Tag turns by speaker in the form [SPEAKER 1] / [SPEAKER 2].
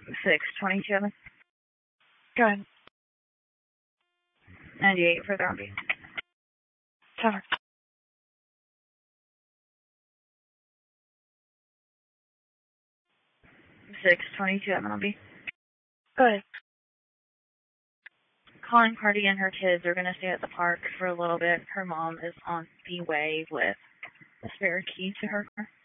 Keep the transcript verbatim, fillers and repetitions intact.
[SPEAKER 1] six twenty-seven.
[SPEAKER 2] Go ahead.
[SPEAKER 1] ninety-eight for therapy.
[SPEAKER 2] Tower.
[SPEAKER 1] six twenty-seven, I'll be.
[SPEAKER 2] Go ahead.
[SPEAKER 1] Calling Cardi and her kids are going to stay at the park for a little bit. Her mom is on the way with a spare key to her car.